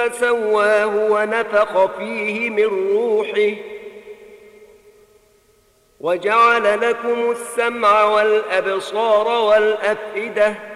فسواه ونفخ فيه من روحه وجعل لكم السمع والأبصار والأفئدة